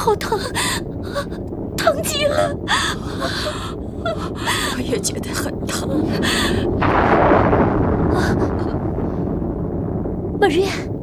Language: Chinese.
好疼，疼极了。 我也觉得很疼。 本院。